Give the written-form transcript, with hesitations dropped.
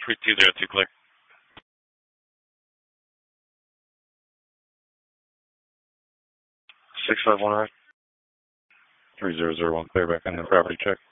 3202 clear. 651 right. 3001 clear back on the property check.